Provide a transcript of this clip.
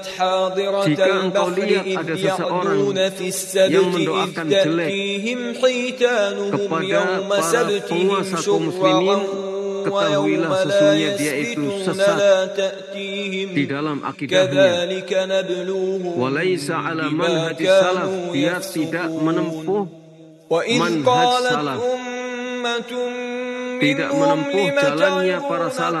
Jika engkau lihat ada seseorang yang mendoakan jelek kepada para penguasa kaum muslimin, ketahuilah sesungguhnya dia itu sesat di dalam akidahnya. Walaysa ala manhaj salaf, dia tidak menempuh manhaj salaf, tidak menempuh jalannya para salaf.